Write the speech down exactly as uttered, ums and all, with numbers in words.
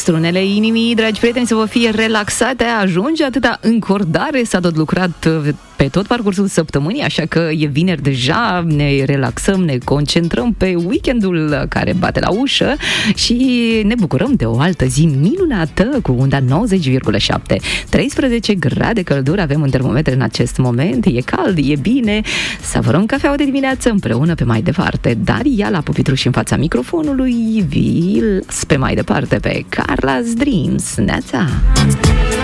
Strunele inimii, dragi prieteni, să vă fie relaxate, ajunge atâta încordare, s-a tot lucrat pe tot parcursul săptămânii, așa că e vineri deja, ne relaxăm, ne concentrăm pe weekendul care bate la ușă și ne bucurăm de o altă zi minunată cu unda nouăzeci virgulă șapte. treisprezece grade căldură avem în termometru în acest moment, e cald, e bine, savurăm cafeaua de dimineață împreună pe mai departe. Daria la pupitruș în fața microfonului, vi las pe mai departe pe Carla's Dreams. Neața!